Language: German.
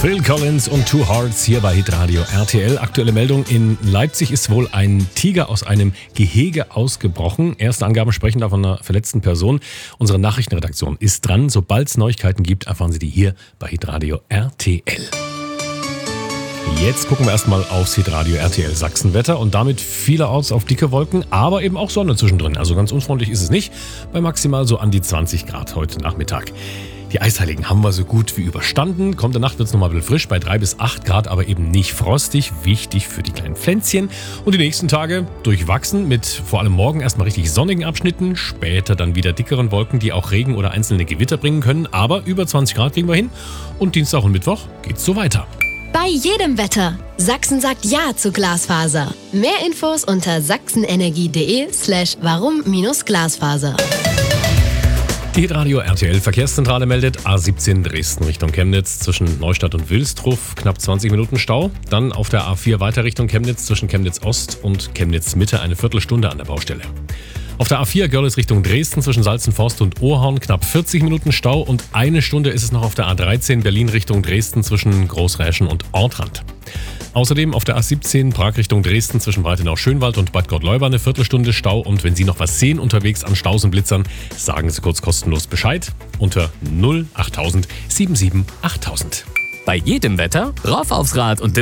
Phil Collins und Two Hearts hier bei Hitradio RTL. Aktuelle Meldung: In Leipzig ist wohl ein Tiger aus einem Gehege ausgebrochen. Erste Angaben sprechen da von einer verletzten Person. Unsere Nachrichtenredaktion ist dran. Sobald es Neuigkeiten gibt, erfahren Sie die hier bei Hitradio RTL. Jetzt gucken wir erstmal aufs Hitradio RTL Sachsenwetter und damit vielerorts auf dicke Wolken, aber eben auch Sonne zwischendrin. Also ganz unfreundlich ist es nicht, bei maximal so an die 20 Grad heute Nachmittag. Die Eisheiligen haben wir so gut wie überstanden. Kommende Nacht wird es nochmal ein bisschen frisch, bei 3 bis 8 Grad, aber eben nicht frostig. Wichtig für die kleinen Pflänzchen. Und die nächsten Tage durchwachsen mit vor allem morgen erstmal richtig sonnigen Abschnitten. Später dann wieder dickeren Wolken, die auch Regen oder einzelne Gewitter bringen können. Aber über 20 Grad kriegen wir hin. Und Dienstag und Mittwoch geht's so weiter. Bei jedem Wetter. Sachsen sagt Ja zu Glasfaser. Mehr Infos unter sachsenenergie.de/warum-Glasfaser. Die Hitradio RTL Verkehrszentrale meldet A17 Dresden Richtung Chemnitz zwischen Neustadt und Wilsdruff knapp 20 Minuten Stau. Dann auf der A4 weiter Richtung Chemnitz zwischen Chemnitz Ost und Chemnitz Mitte eine Viertelstunde an der Baustelle. Auf der A4 Görlitz Richtung Dresden zwischen Salzenforst und Ohrhorn knapp 40 Minuten Stau und eine Stunde ist es noch auf der A13 Berlin Richtung Dresden zwischen Großräschen und Ortrand. Außerdem auf der A17 Prag Richtung Dresden zwischen Breitenau-Schönwald und Bad Gott-Leuba eine Viertelstunde Stau. Und wenn Sie noch was sehen unterwegs an Staus und Blitzern, sagen Sie kurz kostenlos Bescheid unter 08000 77 8000. Bei jedem Wetter rauf aufs Rad und